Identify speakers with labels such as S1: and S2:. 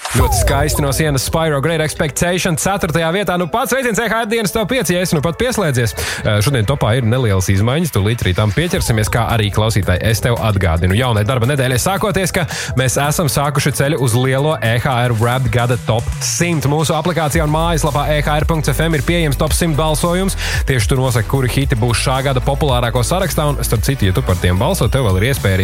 S1: Ļoti skaisti no sienas Spyro Great Expectation 4. vietā. Nu pats sveiciens EHR dienas tev 5, ja esi nu pat pieslēdzies. Šodien topā ir nelielas izmaiņas, tūlīt arī tam pieķersimies, kā arī klausītāji. Es tev atgādinu jaunai darba nedēļai sākoties, ka mēs esam sākuši ceļu uz lielo EHR Wrapped gada top 100. Mūsu aplikācijā un mājaslapā EHR.fm ir pieejams top 100 balsojums. Tieši tur nosaka, kuri hiti būs šā gada populārāko sarakstā, un starp citu, ja tu par tiem balso, tev vēl ir iespēja